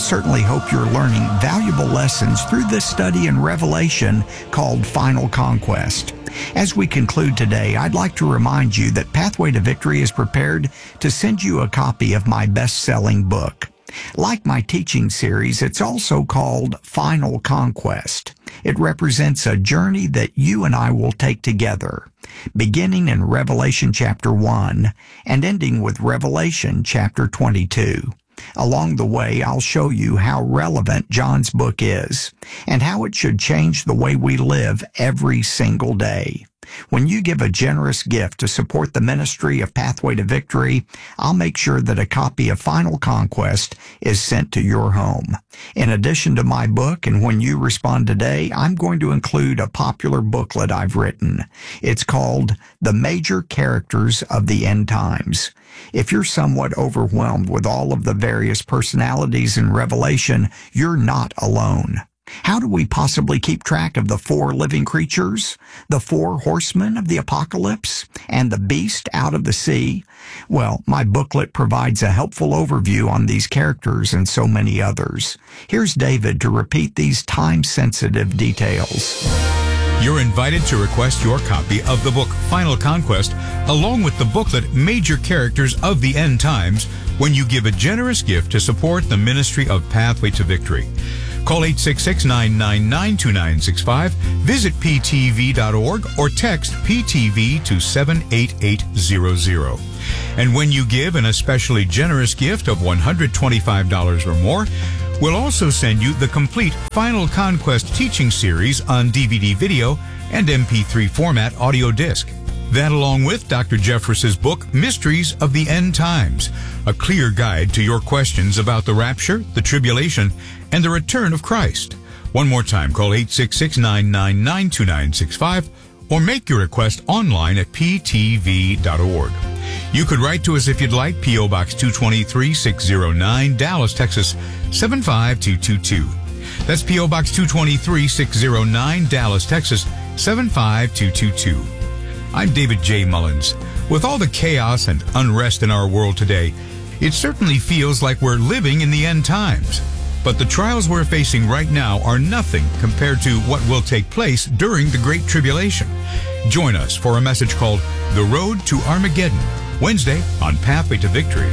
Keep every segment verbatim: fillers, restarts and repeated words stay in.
certainly hope you're learning valuable lessons through this study in Revelation called Final Conquest. As we conclude today, I'd like to remind you that Pathway to Victory is prepared to send you a copy of my best-selling book. Like my teaching series, it's also called Final Conquest. It represents a journey that you and I will take together, beginning in Revelation chapter one and ending with Revelation chapter twenty-two. Along the way, I'll show you how relevant John's book is and how it should change the way we live every single day. When you give a generous gift to support the ministry of Pathway to Victory, I'll make sure that a copy of Final Conquest is sent to your home. In addition to my book, and when you respond today, I'm going to include a popular booklet I've written. It's called The Major Characters of the End Times. If you're somewhat overwhelmed with all of the various personalities in Revelation, you're not alone. How do we possibly keep track of the four living creatures, the four horsemen of the apocalypse, and the beast out of the sea? Well, my booklet provides a helpful overview on these characters and so many others. Here's David to repeat these time-sensitive details. You're invited to request your copy of the book Final Conquest, along with the booklet Major Characters of the End Times, when you give a generous gift to support the ministry of Pathway to Victory. Call eight six six, nine nine nine, two nine six five, visit p t v dot org, or text P T V to seven eight eight zero zero. And when you give an especially generous gift of one hundred twenty-five dollars or more, we'll also send you the complete Final Conquest teaching series on D V D video and M P three format audio disc. That, along with Doctor Jeffress's book, Mysteries of the End Times, a clear guide to your questions about the rapture, the tribulation, and the return of Christ. One more time, call eight six six, nine nine nine, two nine six five or make your request online at p t v dot org. You could write to us if you'd like, P O. Box two twenty-three, six oh nine, Dallas, Texas, seven five two two two. That's P O. Box two twenty-three, six oh nine, Dallas, Texas, seven five two two two. I'm David J. Mullins. With all the chaos and unrest in our world today, it certainly feels like we're living in the end times. But the trials we're facing right now are nothing compared to what will take place during the Great Tribulation. Join us for a message called The Road to Armageddon, Wednesday on Pathway to Victory.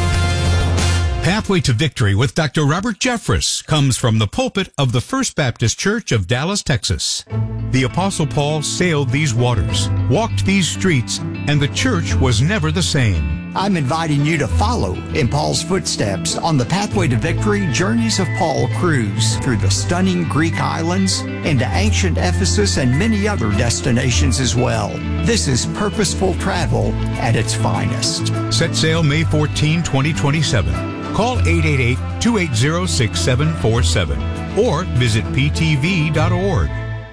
Pathway to Victory with Doctor Robert Jeffress comes from the pulpit of the First Baptist Church of Dallas, Texas. The Apostle Paul sailed these waters, walked these streets, and the church was never the same. I'm inviting you to follow in Paul's footsteps on the Pathway to Victory Journeys of Paul cruise through the stunning Greek islands, into ancient Ephesus, and many other destinations as well. This is purposeful travel at its finest. Set sail May fourteenth, twenty twenty-seven. Call eight eight eight, two eight zero, six seven four seven or visit p t v dot org.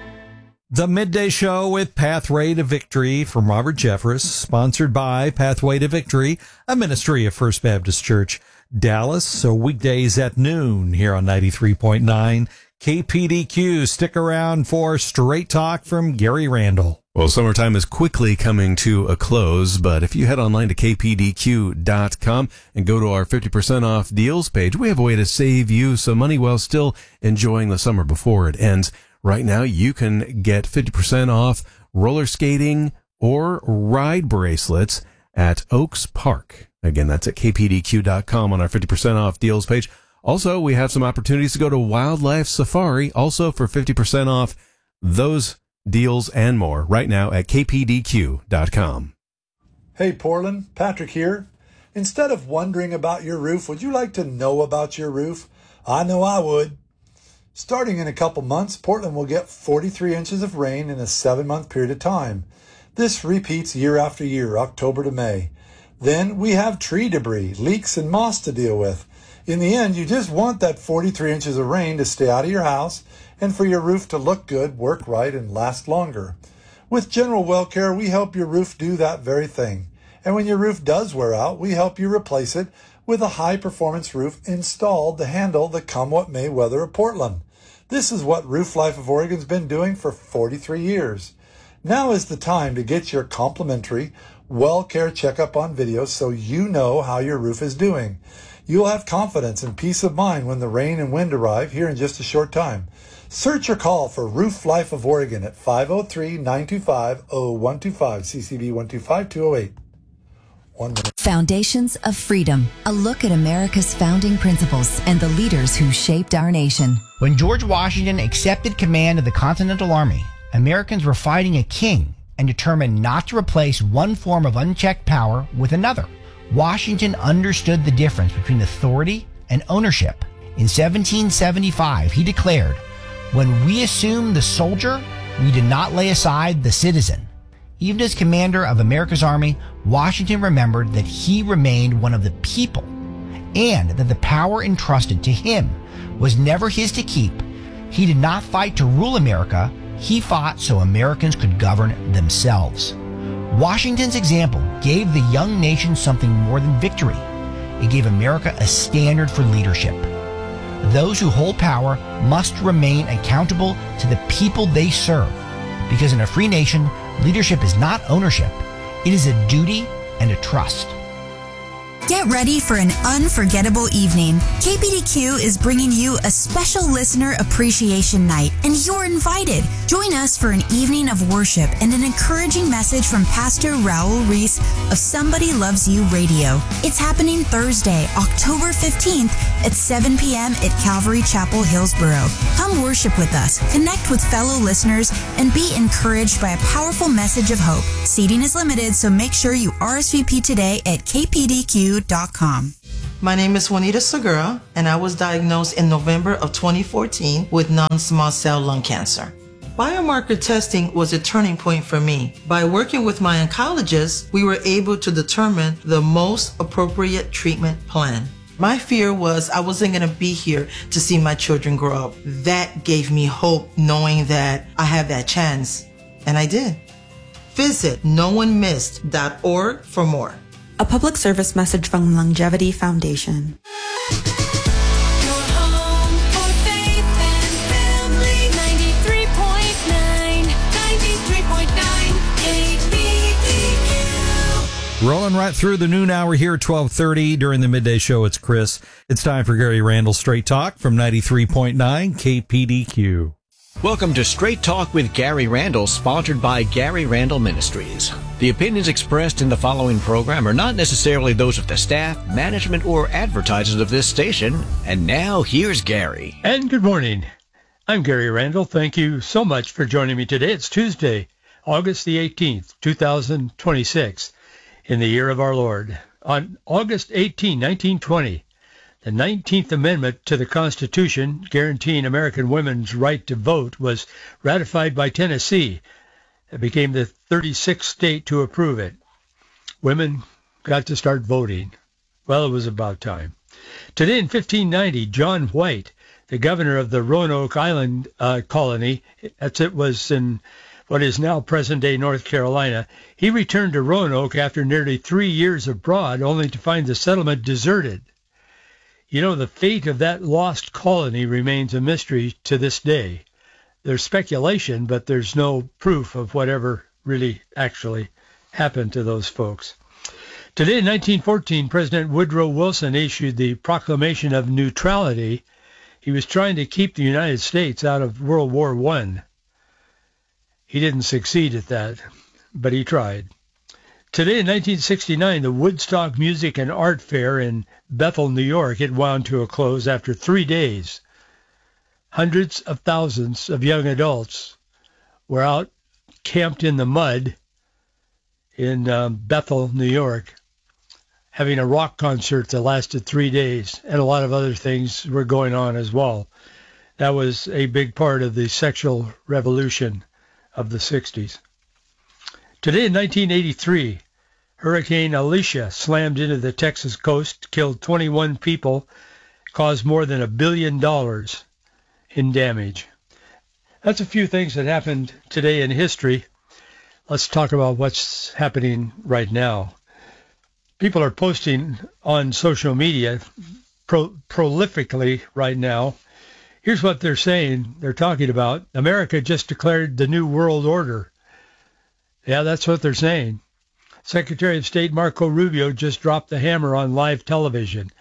The Midday Show with Pathway to Victory from Robert Jeffress, sponsored by Pathway to Victory, a ministry of First Baptist Church, Dallas. So weekdays at noon here on ninety-three point nine K P D Q. Stick around for Straight Talk from Gary Randall. Well, summertime is quickly coming to a close, but if you head online to k p d q dot com and go to our fifty percent off deals page, we have a way to save you some money while still enjoying the summer before it ends. Right now, you can get fifty percent off roller skating or ride bracelets at Oaks Park. Again, that's at k p d q dot com on our fifty percent off deals page. Also, we have some opportunities to go to Wildlife Safari, also for fifty percent off those deals and more right now at k p d q dot com. Hey Portland, Patrick here. Instead of wondering about your roof, would you like to know about your roof? I know I would. Starting in a couple months, Portland will get forty-three inches of rain in a seven-month period of time. This repeats year after year, October to May. Then we have tree debris, leaks, and moss to deal with. In the end, you just want that forty-three inches of rain to stay out of your house and for your roof to look good, work right, and last longer. With General Well Care, we help your roof do that very thing. And when your roof does wear out, we help you replace it with a high-performance roof installed to handle the come-what-may weather of Portland. This is what Roof Life of Oregon's been doing for forty-three years. Now is the time to get your complimentary Well Care checkup on video so you know how your roof is doing. You'll have confidence and peace of mind when the rain and wind arrive here in just a short time. Search or call for Roof Life of Oregon at five oh three, nine two five, oh one two five, C C B one two five, two oh eight. One minute. Foundations of Freedom, a look at America's founding principles and the leaders who shaped our nation. When George Washington accepted command of the Continental Army, Americans were fighting a king and determined not to replace one form of unchecked power with another. Washington understood the difference between authority and ownership. In seventeen seventy-five, he declared, "When we assume the soldier, we did not lay aside the citizen." Even as commander of America's army, Washington remembered that he remained one of the people and that the power entrusted to him was never his to keep. He did not fight to rule America. He fought so Americans could govern themselves. Washington's example gave the young nation something more than victory. It gave America a standard for leadership. Those who hold power must remain accountable to the people they serve, because in a free nation, leadership is not ownership. It is a duty and a trust. Get ready for an unforgettable evening. K P D Q is bringing you a special listener appreciation night, and you're invited. Join us for an evening of worship and an encouraging message from Pastor Raul Reese of Somebody Loves You Radio. It's happening Thursday, October fifteenth at seven p.m. at Calvary Chapel, Hillsboro. Come worship with us, connect with fellow listeners, and be encouraged by a powerful message of hope. Seating is limited, so make sure you R S V P today at K P D Q dot com. My name is Juanita Segura, and I was diagnosed in November of twenty fourteen with non-small cell lung cancer. Biomarker testing was a turning point for me. By working with my oncologist, we were able to determine the most appropriate treatment plan. My fear was I wasn't going to be here to see my children grow up. That gave me hope, knowing that I have that chance, and I did. Visit no one missed dot org for more. A public service message from Longevity Foundation. Your home for faith and family. ninety-three point nine, ninety-three point nine K P D Q. Rolling right through the noon hour here at twelve thirty during the midday show. It's Chris. It's time for Gary Randall Straight Talk from ninety-three point nine K P D Q. Welcome to Straight Talk with Gary Randall, sponsored by Gary Randall Ministries. The opinions expressed in the following program are not necessarily those of the staff, management, or advertisers of this station. And now, here's Gary. And good morning. I'm Gary Randall. Thank you so much for joining me today. It's Tuesday, August the eighteenth, two thousand twenty-six, in the year of our Lord. On August eighteenth, nineteen twenty, the nineteenth Amendment to the Constitution, guaranteeing American women's right to vote, was ratified by Tennessee. It became the thirty-sixth state to approve it. Women got to start voting. Well, it was about time. Today in fifteen ninety, John White, the governor of the Roanoke Island uh, colony, that's it was in what is now present-day North Carolina, he returned to Roanoke after nearly three years abroad, only to find the settlement deserted. You know, the fate of that lost colony remains a mystery to this day. There's speculation, but there's no proof of whatever really actually happened to those folks. Today in nineteen fourteen, President Woodrow Wilson issued the Proclamation of Neutrality. He was trying to keep the United States out of World War One. He didn't succeed at that, but he tried. Today in nineteen sixty-nine, the Woodstock Music and Art Fair in Bethel, New York, it wound to a close after three days. Hundreds of thousands of young adults were out camped in the mud in um, Bethel, New York, having a rock concert that lasted three days, and a lot of other things were going on as well. That was a big part of the sexual revolution of the sixties. Today in nineteen eighty-three, Hurricane Alicia slammed into the Texas coast, killed twenty-one people, caused more than a billion dollars in damage. That's a few things that happened today in history. Let's talk about what's happening right now. People are posting on social media pro- prolifically right now. Here's what they're saying. They're talking about America just declared the New World Order. Yeah, that's what they're saying. Secretary of State Marco Rubio just dropped the hammer on live television.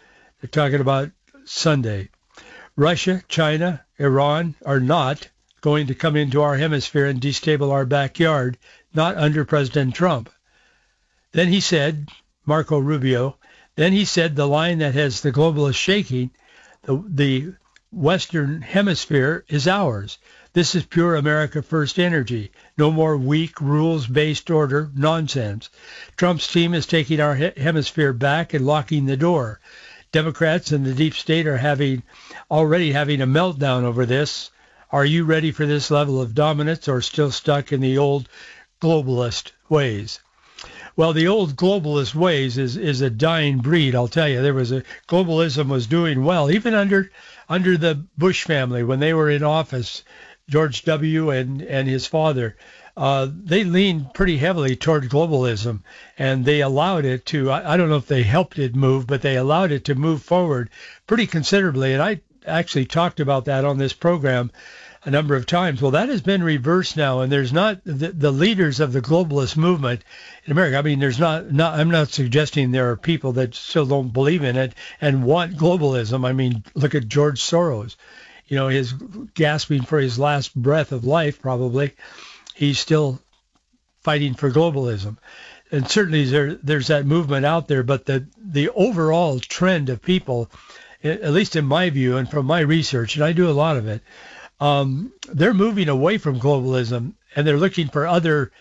They're talking about Sunday. Russia, China, Iran are not going to come into our hemisphere and destabilize our backyard, not under President Trump. Then he said, Marco Rubio, then he said the line that has the globalists shaking, the, the Western hemisphere is ours. This is pure America First energy. No more weak, rules-based order nonsense. Trump's team is taking our he- hemisphere back and locking the door. Democrats and the deep state are having already having a meltdown over this. Are you ready for this level of dominance or still stuck in the old globalist ways? Well, the old globalist ways is, is a dying breed, I'll tell you. There was a globalism was doing well, even under under the Bush family when they were in office, George W. and, and his father. Uh, they leaned pretty heavily toward globalism, and they allowed it to, I, I don't know if they helped it move, but they allowed it to move forward pretty considerably. And I actually talked about that on this program a number of times. Well, that has been reversed now, and there's not the, the leaders of the globalist movement in America. I mean, there's not, not, I'm not suggesting there are people that still don't believe in it and want globalism. I mean, look at George Soros. You know, his gasping for his last breath of life, probably. He's still fighting for globalism. And certainly there, there's that movement out there, but the, the overall trend of people, at least in my view and from my research, and I do a lot of it, um, they're moving away from globalism and they're looking for other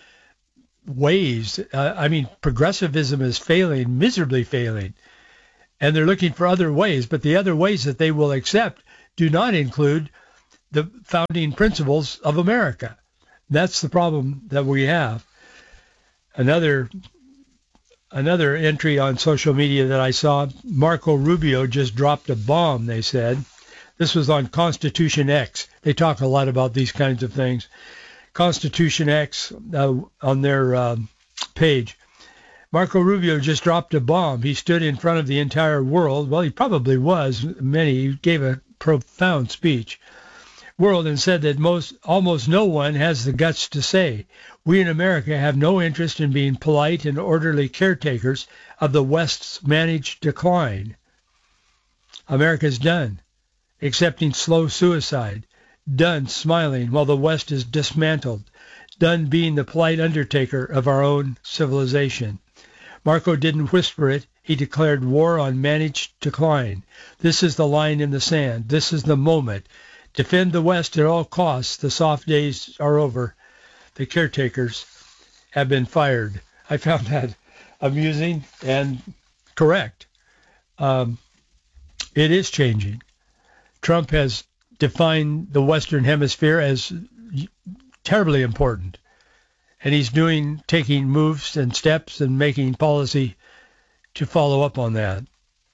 ways. Uh, I mean, progressivism is failing, miserably failing, and they're looking for other ways, but the other ways that they will accept do not include the founding principles of America. That's the problem that we have. Another another entry on social media that I saw, Marco Rubio just dropped a bomb, they said. This was on Constitution X. They talk a lot about these kinds of things. Constitution X uh, on their uh, page. Marco Rubio just dropped a bomb. He stood in front of the entire world. Well, he probably was. Many. He gave a profound speech. World and said that most almost no one has the guts to say, we in America have no interest in being polite and orderly caretakers of the West's managed decline. America's done, accepting slow suicide, done smiling while the West is dismantled, done being the polite undertaker of our own civilization. Marco didn't whisper it. He declared war on managed decline. This is the line in the sand. This is the moment. Defend the West at all costs. The soft days are over. The caretakers have been fired. I found that amusing and correct. Um, it is changing. Trump has defined the Western Hemisphere as terribly important. And he's doing, taking moves and steps and making policy to follow up on that.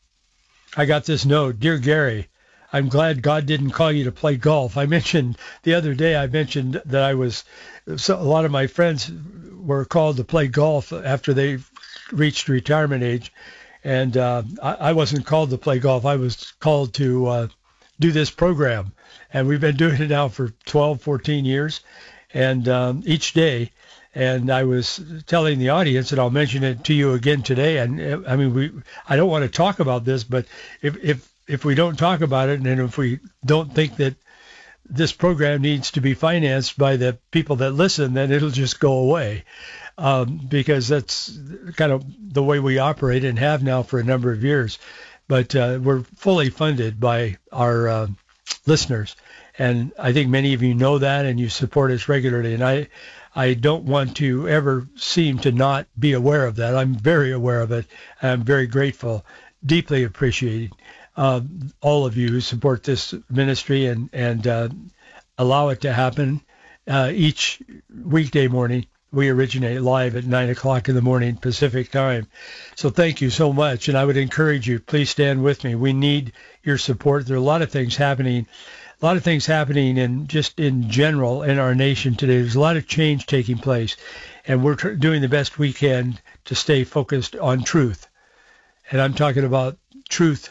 I got this note. Dear Gary, I'm glad God didn't call you to play golf. I mentioned the other day, I mentioned that I was, so a lot of my friends were called to play golf after they reached retirement age. And uh, I, I wasn't called to play golf. I was called to uh, do this program. And we've been doing it now for twelve, fourteen years. And um, each day, and I was telling the audience, and I'll mention it to you again today. And I mean, we, I don't want to talk about this, but if, if, if we don't talk about it, and if we don't think that this program needs to be financed by the people that listen, then it'll just go away. Um, because that's kind of the way we operate and have now for a number of years. But uh, we're fully funded by our uh, listeners. And I think many of you know that, and you support us regularly. And I, I don't want to ever seem to not be aware of that. I'm very aware of it. I'm very grateful, deeply appreciating uh, all of you who support this ministry and, and uh, allow it to happen uh, each weekday morning. We originate live at nine o'clock in the morning Pacific time. So thank you so much. And I would encourage you, please stand with me. We need your support. There are a lot of things happening, a lot of things happening in just in general in our nation today. There's a lot of change taking place. And we're tr- doing the best we can to stay focused on truth. And I'm talking about truth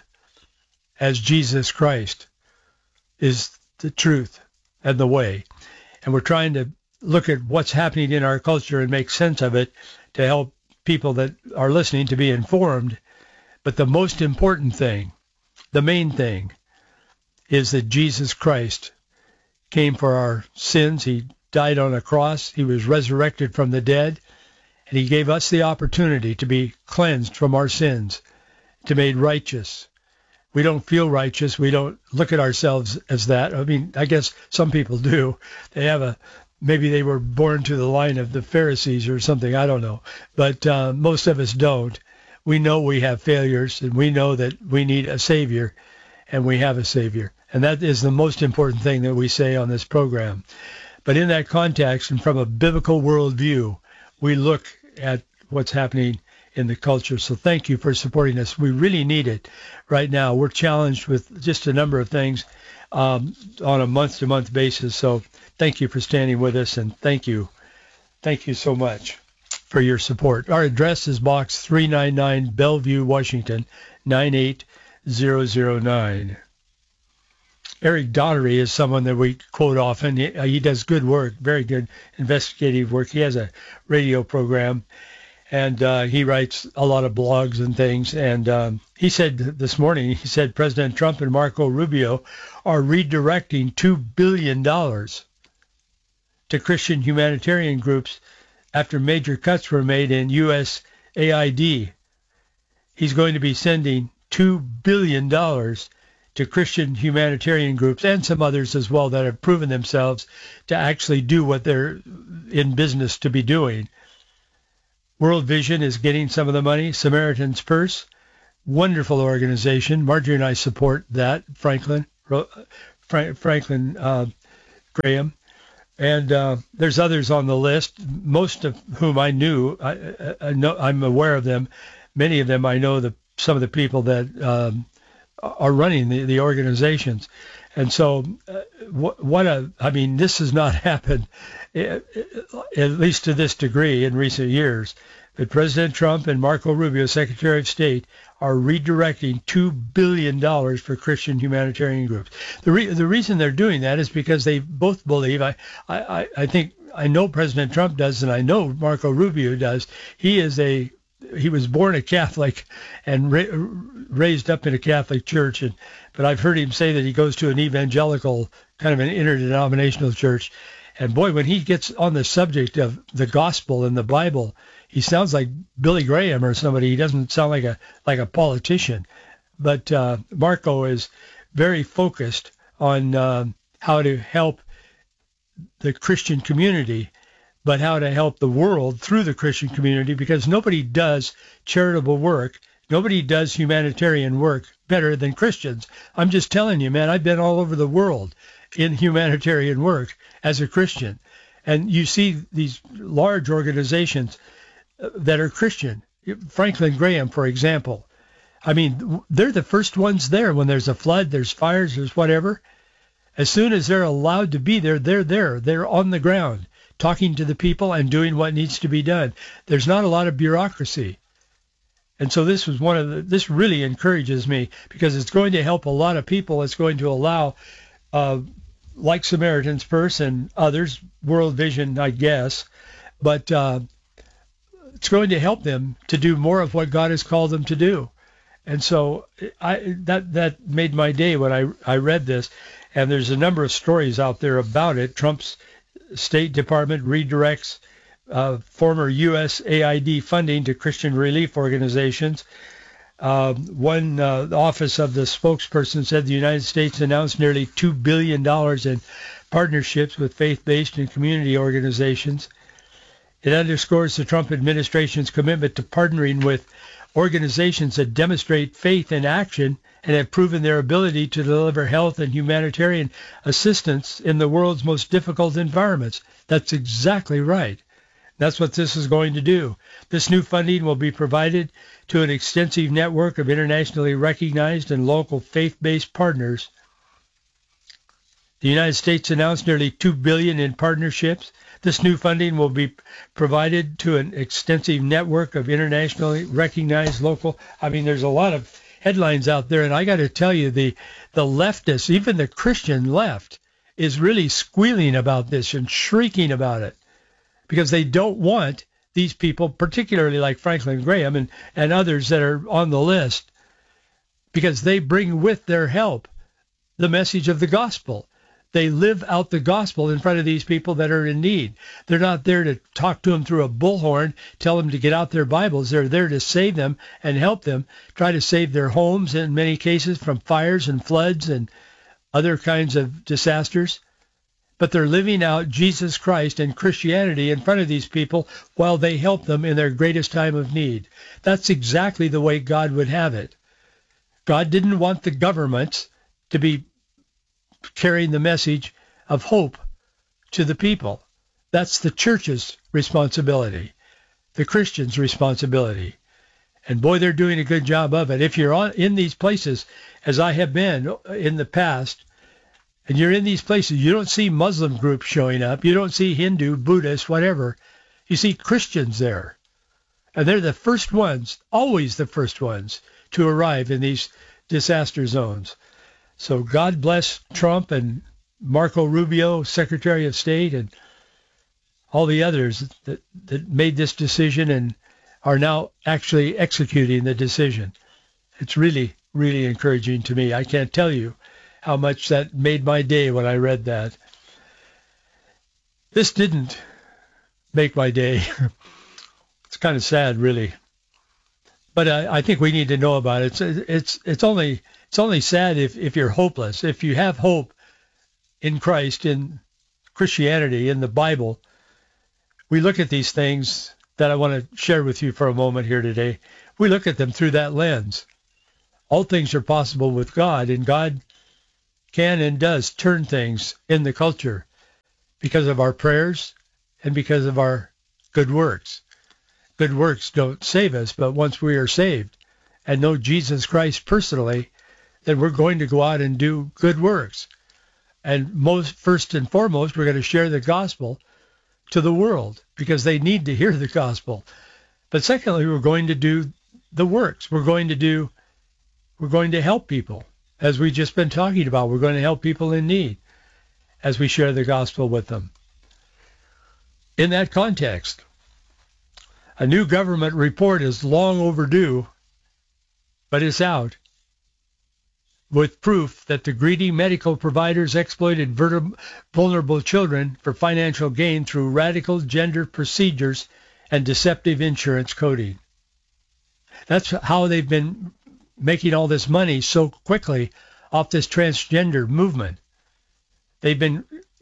as Jesus Christ is the truth and the way. And we're trying to look at what's happening in our culture and make sense of it to help people that are listening to be informed. But the most important thing the main thing is that Jesus Christ came for our sins. He died on a cross. He was resurrected from the dead. And he gave us the opportunity to be cleansed from our sins, to be made righteous. We don't feel righteous. We don't look at ourselves as that. I mean, I guess some people do. They have a, maybe they were born to the line of the Pharisees or something. I don't know. But uh, most of us don't. We know we have failures, and we know that we need a Savior, and we have a Savior. And that is the most important thing that we say on this program. But in that context, and from a biblical worldview, we look at what's happening in the culture. So thank you for supporting us. We really need it right now. We're challenged with just a number of things um, on a month-to-month basis. So thank you for standing with us, and thank you. Thank you so much for your support. Our address is Box three ninety-nine, Bellevue, Washington, nine eight zero zero nine. Eric Daugherty is someone that we quote often. He, he does good work, very good investigative work. He has a radio program, and uh, he writes a lot of blogs and things. And um, he said this morning, he said President Trump and Marco Rubio are redirecting two billion dollars to Christian humanitarian groups after major cuts were made in U S A I D. He's going to be sending two billion dollars to Christian humanitarian groups and some others as well that have proven themselves to actually do what they're in business to be doing. World Vision is getting some of the money. Samaritan's Purse, wonderful organization. Marjorie and I support that. Franklin, Frank, Franklin uh, Graham. And uh, there's others on the list, most of whom I knew. I, I, I know, I'm aware of them. Many of them I know the, some of the people that um, are running the, the organizations. And so uh, what, what a, I mean, this has not happened, at least to this degree in recent years. But President Trump and Marco Rubio, Secretary of State, are redirecting two billion dollars for Christian humanitarian groups. The, re- the reason they're doing that is because they both believe, I, I, I think, I know President Trump does, and I know Marco Rubio does. He is a He was born a Catholic and ra- raised up in a Catholic church, and but I've heard him say that he goes to an evangelical, kind of an interdenominational church. And boy, when he gets on the subject of the gospel and the Bible, he sounds like Billy Graham or somebody. He doesn't sound like a like a politician. But uh, Marco is very focused on uh, how to help the Christian community, but how to help the world through the Christian community, because nobody does charitable work, nobody does humanitarian work better than Christians. I'm just telling you, man, I've been all over the world in humanitarian work as a Christian. And you see these large organizations that are Christian. Franklin Graham, for example. I mean, they're the first ones there when there's a flood, there's fires, there's whatever. As soon as they're allowed to be there, they're there. They're on the ground, talking to the people and doing what needs to be done. There's not a lot of bureaucracy. And so this was one of the, this really encourages me, because it's going to help a lot of people. It's going to allow, uh, like Samaritan's Purse and others, World Vision, I guess, but uh, it's going to help them to do more of what God has called them to do. And so I, that that made my day when I, I read this. And there's a number of stories out there about it. Trump's State Department redirects uh, former U S A I D funding to Christian relief organizations. Uh, one uh, office of the spokesperson said the United States announced nearly two billion dollars in partnerships with faith-based and community organizations. It underscores the Trump administration's commitment to partnering with organizations that demonstrate faith in action and have proven their ability to deliver health and humanitarian assistance in the world's most difficult environments. That's exactly right. That's what this is going to do. This new funding will be provided to an extensive network of internationally recognized and local faith-based partners. The United States announced nearly two billion dollars in partnerships. This new funding will be provided to an extensive network of internationally recognized local. I mean, there's a lot of headlines out there, and I got to tell you, the the leftists, even the Christian left, is really squealing about this and shrieking about it, because they don't want these people, particularly like Franklin Graham and, and others that are on the list, because they bring with their help the message of the gospel. They live out the gospel in front of these people that are in need. They're not there to talk to them through a bullhorn, tell them to get out their Bibles. They're there to save them and help them, try to save their homes in many cases from fires and floods and other kinds of disasters. But they're living out Jesus Christ and Christianity in front of these people while they help them in their greatest time of need. That's exactly the way God would have it. God didn't want the governments to be carrying the message of hope to the people. That's the church's responsibility, the Christian's responsibility. And boy, they're doing a good job of it. If you're on, in these places, as I have been in the past, and you're in these places, you don't see Muslim groups showing up. You don't see Hindu, Buddhist, whatever. You see Christians there. And they're the first ones, always the first ones, to arrive in these disaster zones. So God bless Trump and Marco Rubio, Secretary of State, and all the others that, that made this decision and are now actually executing the decision. It's really, really encouraging to me. I can't tell you how much that made my day when I read that. This didn't make my day. It's kind of sad, really. But I, I think we need to know about it. It's it's it's only it's only sad if, if you're hopeless. If you have hope in Christ, in Christianity, in the Bible, we look at these things that I want to share with you for a moment here today. We look at them through that lens. All things are possible with God, and God can and does turn things in the culture because of our prayers and because of our good works. Good works don't save us, but once we are saved and know Jesus Christ personally, then we're going to go out and do good works. And most, first and foremost, we're going to share the gospel to the world because they need to hear the gospel. But secondly, we're going to do the works. We're going to do, we're going to help people. As we've just been talking about, we're going to help people in need as we share the gospel with them. In that context, a new government report is long overdue, but it's out, with proof that the greedy medical providers exploited vulnerable children for financial gain through radical gender procedures and deceptive insurance coding. That's how they've been making all this money so quickly off this transgender movement. They've been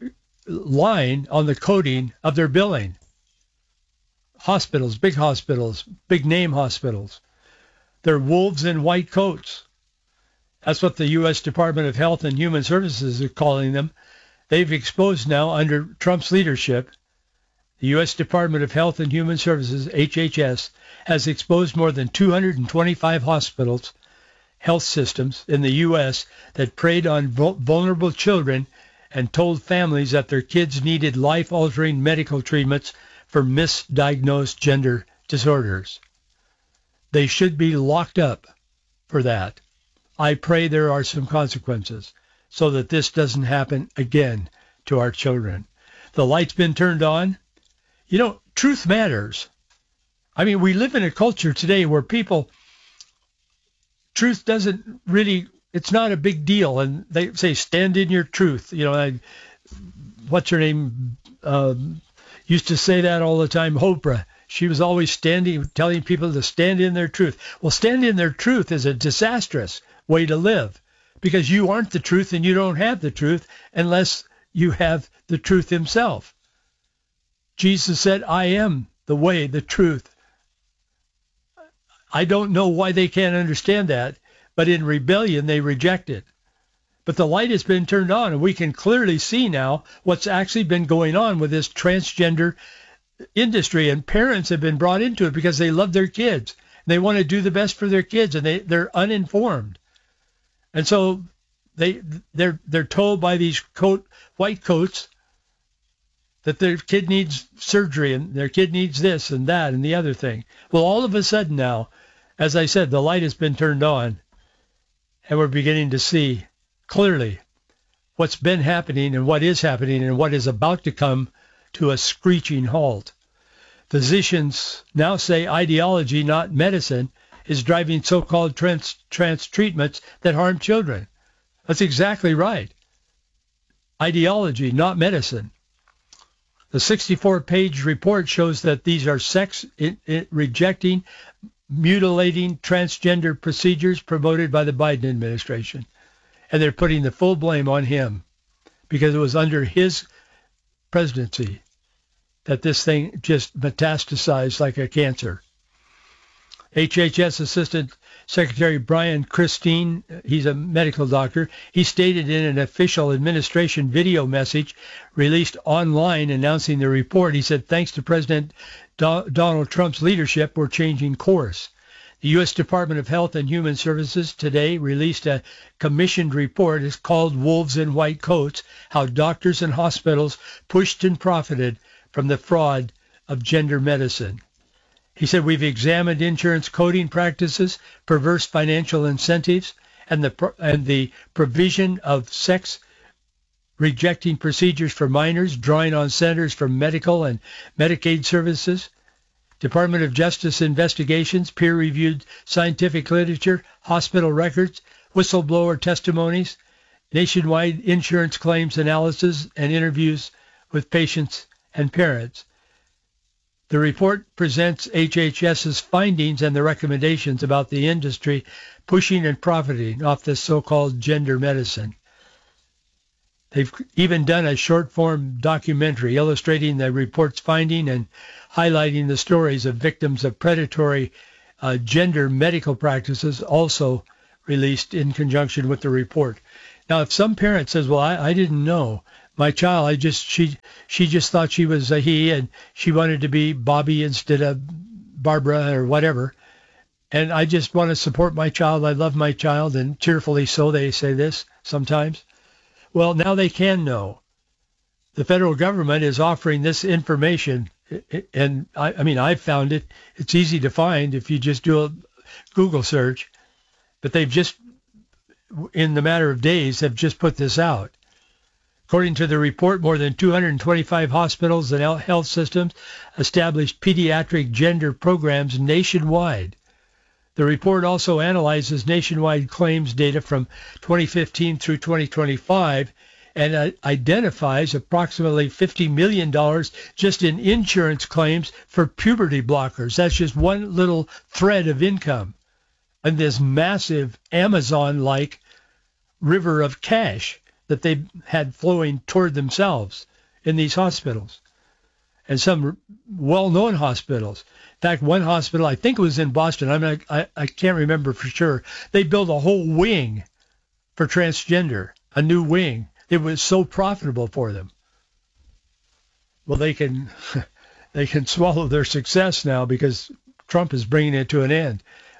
lying on the coding of their billing. Hospitals, big hospitals, big name hospitals. They're wolves in white coats. That's what the U S Department of Health and Human Services is calling them. They've exposed now, under Trump's leadership, the U S Department of Health and Human Services, H H S, has exposed more than two hundred twenty-five hospitals, health systems in the U S that preyed on vulnerable children and told families that their kids needed life-altering medical treatments for misdiagnosed gender disorders. They should be locked up for that. I pray there are some consequences so that this doesn't happen again to our children. The light's been turned on. You know, truth matters. I mean, we live in a culture today where people, truth doesn't really, it's not a big deal. And they say, stand in your truth. You know, I, what's her name? Um, used to say that all the time, Oprah. She was always standing, telling people to stand in their truth. Well, stand in their truth is a disastrous way to live because you aren't the truth and you don't have the truth unless you have the truth himself. Jesus said, I am the way, the truth. I don't know why they can't understand that, but in rebellion they reject it. But the light has been turned on, and we can clearly see now what's actually been going on with this transgender industry, and parents have been brought into it because they love their kids. They want to do the best for their kids, and they, they're uninformed. And so they, they're, they're told by these coat, white coats that their kid needs surgery and their kid needs this and that and the other thing. Well, all of a sudden now, as I said, the light has been turned on, and we're beginning to see clearly what's been happening and what is happening and what is about to come to a screeching halt. Physicians now say ideology, not medicine, is driving so-called trans, trans treatments that harm children. That's exactly right. Ideology, not medicine. The sixty-four page report shows that these are sex it, it, rejecting, mutilating transgender procedures promoted by the Biden administration. And they're putting the full blame on him because it was under his presidency that this thing just metastasized like a cancer. H H S Assistant Secretary Brian Christine, he's a medical doctor, he stated in an official administration video message released online announcing the report, he said, thanks to President Do- Donald Trump's leadership, we're changing course. The U S Department of Health and Human Services today released a commissioned report. It's called Wolves in White Coats, How Doctors and Hospitals Pushed and Profited from the Fraud of Gender Medicine. He said, we've examined insurance coding practices, perverse financial incentives, and the and the provision of sex-rejecting procedures for minors, drawing on Centers for Medical and Medicaid Services, Department of Justice investigations, peer-reviewed scientific literature, hospital records, whistleblower testimonies, nationwide insurance claims analysis, and interviews with patients and parents. The report presents H H S's findings and the recommendations about the industry pushing and profiting off this so-called gender medicine. They've even done a short-form documentary illustrating the report's finding and highlighting the stories of victims of predatory uh, gender medical practices, also released in conjunction with the report. Now, if some parent says, well, I, I didn't know. My child, I just she she just thought she was a he, and she wanted to be Bobby instead of Barbara or whatever. And I just want to support my child. I love my child, and cheerfully so, they say this sometimes. Well, now they can know. The federal government is offering this information, and I, I mean, I've found it. It's easy to find if you just do a Google search. But they've just, in the matter of days, have just put this out. According to the report, more than two hundred twenty-five hospitals and health systems established pediatric gender programs nationwide. The report also analyzes nationwide claims data from twenty fifteen through twenty twenty-five and uh, identifies approximately fifty million dollars just in insurance claims for puberty blockers. That's just one little thread of income and this massive Amazon-like river of cash that they had flowing toward themselves in these hospitals, and some well-known hospitals. In fact, one hospital, I think it was in Boston, I'm not, I, I can't remember for sure, they built a whole wing for transgender, a new wing. It was so profitable for them. Well, they can they can swallow their success now because Trump is bringing it to an end.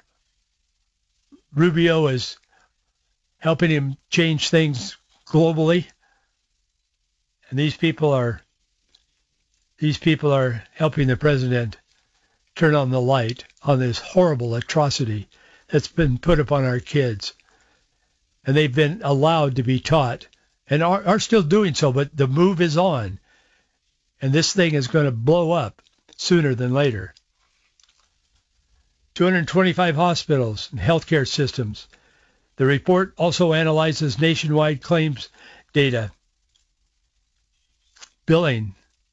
Rubio is helping him change things globally, and these people are these people are helping the president turn on the light on this horrible atrocity that's been put upon our kids, and they've been allowed to be taught and are, are still doing so, but the move is on, and this thing is going to blow up sooner than later. two hundred twenty-five hospitals and healthcare systems. The report also analyzes nationwide claims data, billing,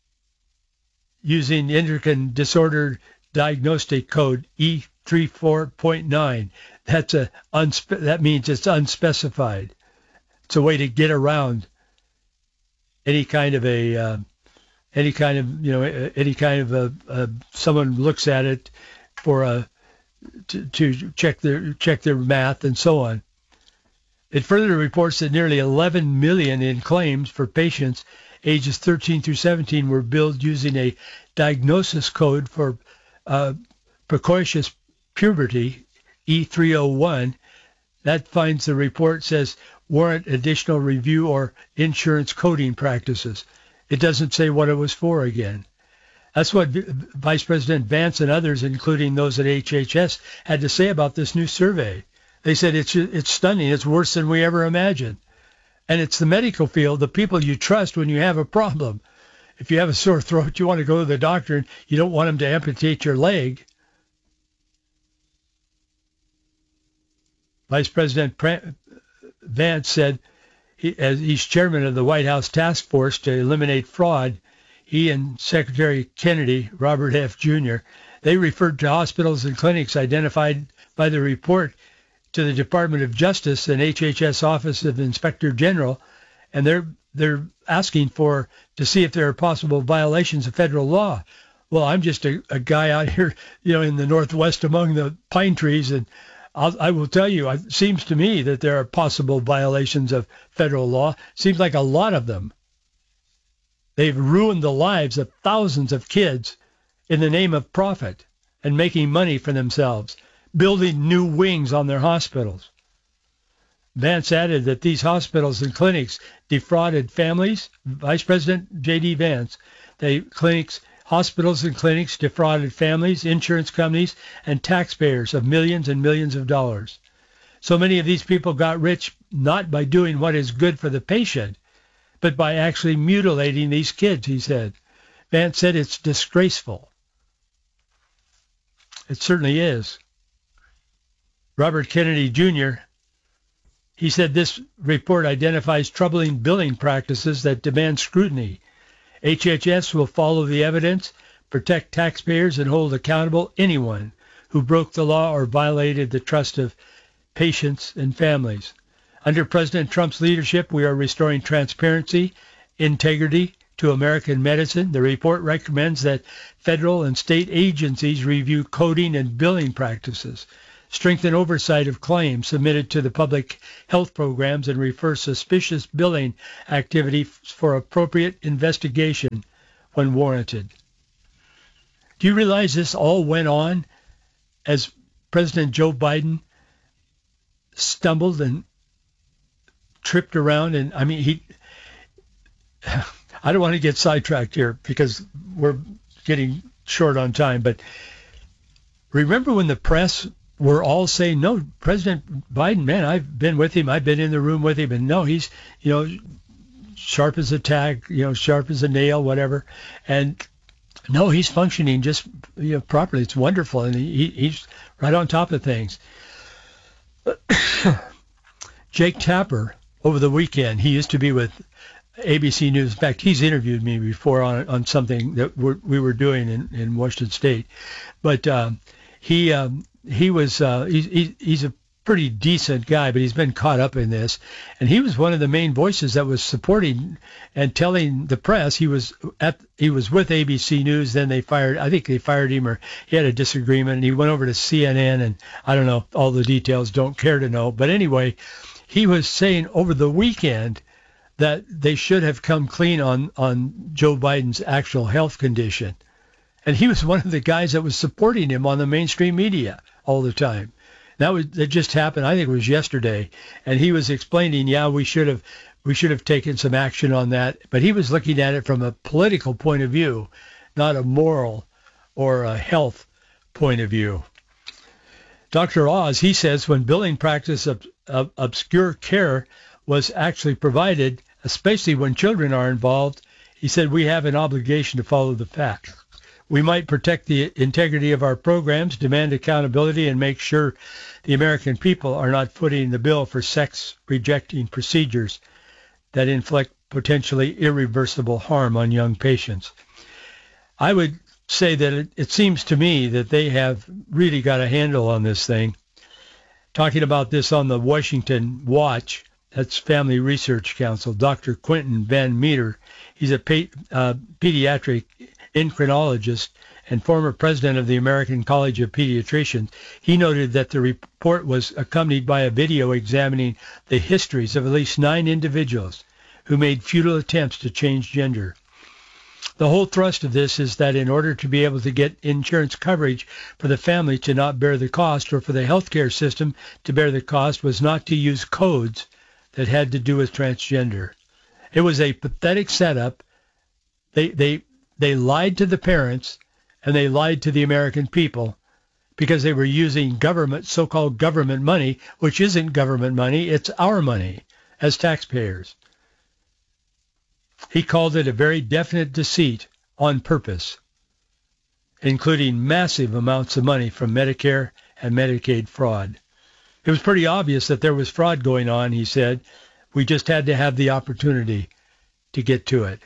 using endocrine disorder diagnostic code E thirty-four point nine. That's a unspe- that means it's unspecified. It's a way to get around any kind of a uh, any kind of you know any kind of a, a someone looks at it for a to, to check their check their math and so on. It further reports that nearly eleven million in claims for patients ages thirteen through seventeen were billed using a diagnosis code for uh, precocious puberty, E three oh one. That finds the report says warrant additional review or insurance coding practices. It doesn't say what it was for again. That's what Vice President Vance and others, including those at H H S, had to say about this new survey. They said it's it's stunning. It's worse than we ever imagined. And it's the medical field, the people you trust when you have a problem. If you have a sore throat, you want to go to the doctor and you don't want him to amputate your leg. Vice President Vance said, he, as he's chairman of the White House task force to eliminate fraud, he and Secretary Kennedy, Robert F. Junior, they referred to hospitals and clinics identified by the report to the Department of Justice and H H S Office of Inspector General, and they're they're asking for to see if there are possible violations of federal law. Well, I'm just a, a guy out here, you know, in the Northwest among the pine trees, and I'll, I will tell you, it seems to me that there are possible violations of federal law. Seems like a lot of them. They've ruined the lives of thousands of kids in the name of profit and making money for themselves, building new wings on their hospitals. Vance added that these hospitals and clinics defrauded families. Vice President J D. Vance, they clinics, hospitals and clinics defrauded families, insurance companies, and taxpayers of millions and millions of dollars. So many of these people got rich not by doing what is good for the patient, but by actually mutilating these kids, he said. Vance said it's disgraceful. It certainly is. Robert Kennedy Junior, he said this report identifies troubling billing practices that demand scrutiny. H H S will follow the evidence, protect taxpayers, and hold accountable anyone who broke the law or violated the trust of patients and families. Under President Trump's leadership, we are restoring transparency, integrity to American medicine. The report recommends that federal and state agencies review coding and billing practices, strengthen oversight of claims submitted to the public health programs, and refer suspicious billing activity for appropriate investigation when warranted. Do you realize this all went on as President Joe Biden stumbled and tripped around? And I mean, he, I don't want to get sidetracked here because we're getting short on time, but remember when the press were all saying, no, President Biden, man, I've been with him, I've been in the room with him, and no, he's, you know, sharp as a tack, you know, sharp as a nail, whatever, and no, he's functioning just, you know, properly. It's wonderful, and he, he's right on top of things. Jake Tapper, over the weekend, he used to be with A B C News. In fact, he's interviewed me before on on something that we're, we were doing in, in Washington State, but um, he um, he was uh, he, he's a pretty decent guy, but he's been caught up in this, and he was one of the main voices that was supporting and telling the press. He was at he was with A B C News, then they fired, I think they fired him, or he had a disagreement, and he went over to C N N, and I don't know all the details, don't care to know, but anyway, he was saying over the weekend that they should have come clean on on Joe Biden's actual health condition, and he was one of the guys that was supporting him on the mainstream media all the time. That was that just happened. I think it was yesterday, and he was explaining, yeah, we should have we should have taken some action on that, but he was looking at it from a political point of view, not a moral or a health point of view. Doctor Oz, he says, when billing practice of, of obscure care was actually provided, especially when children are involved, he said we have an obligation to follow the facts. We might protect the integrity of our programs, demand accountability, and make sure the American people are not footing the bill for sex-rejecting procedures that inflict potentially irreversible harm on young patients. I would say that it, it seems to me that they have really got a handle on this thing. Talking about this on the Washington Watch, that's Family Research Council, Doctor Quentin Van Meter, he's a pa- uh, pediatric endocrinologist and former president of the American College of Pediatricians. He noted that the report was accompanied by a video examining the histories of at least nine individuals who made futile attempts to change gender. The whole thrust of this is that in order to be able to get insurance coverage for the family to not bear the cost, or for the healthcare system to bear the cost, was not to use codes that had to do with transgender. It was a pathetic setup. They they they lied to the parents, and they lied to the American people, because they were using government, so-called government money, which isn't government money, it's our money as taxpayers. He called it a very definite deceit on purpose, including massive amounts of money from Medicare and Medicaid fraud. It was pretty obvious that there was fraud going on, he said. We just had to have the opportunity to get to it.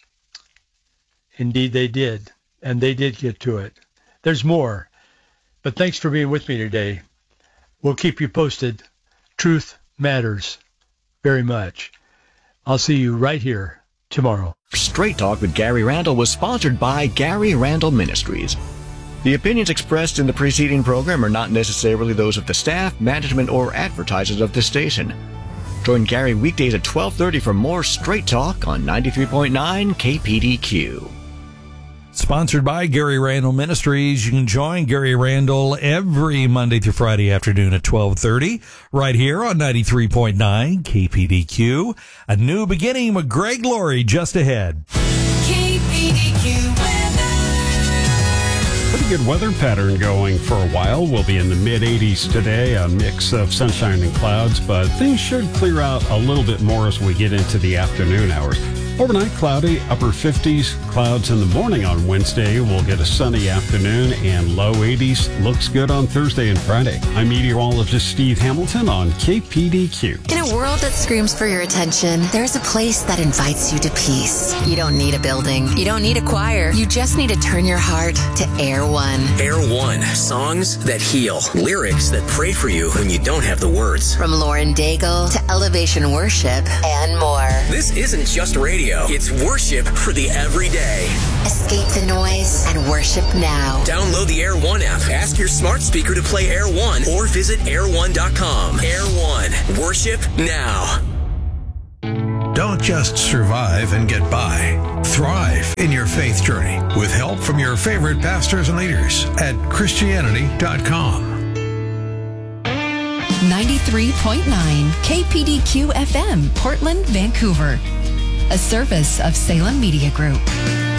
Indeed, they did. And they did get to it. There's more. But thanks for being with me today. We'll keep you posted. Truth matters very much. I'll see you right here tomorrow. Straight Talk with Gary Randall was sponsored by Gary Randall Ministries. The opinions expressed in the preceding program are not necessarily those of the staff, management, or advertisers of this station. Join Gary weekdays at twelve thirty for more Straight Talk on ninety-three point nine K P D Q. Sponsored by Gary Randall Ministries. You can join Gary Randall every Monday through Friday afternoon at twelve thirty right here on ninety-three point nine K P D Q. A new beginning with Greg Laurie just ahead. K P D Q weather. Pretty good weather pattern going for a while. We'll be in the mid eighties today, a mix of sunshine and clouds, but things should clear out a little bit more as we get into the afternoon hours. Overnight, cloudy, upper fifties, clouds in the morning on Wednesday. We'll get a sunny afternoon and low eighties. Looks good on Thursday and Friday. I'm meteorologist Steve Hamilton on K P D Q. In a world that screams for your attention, there's a place that invites you to peace. You don't need a building. You don't need a choir. You just need to turn your heart to Air One. Air One. Songs that heal. Lyrics that pray for you when you don't have the words. From Lauren Daigle to Elevation Worship and more. This isn't just radio. It's worship for the everyday. Escape the noise and worship now. Download the Air One app. Ask your smart speaker to play Air One or visit air one dot com. Air One. Worship now. Don't just survive and get by. Thrive in your faith journey with help from your favorite pastors and leaders at Christianity dot com. ninety-three point nine K P D Q F M, Portland, Vancouver. A service of Salem Media Group.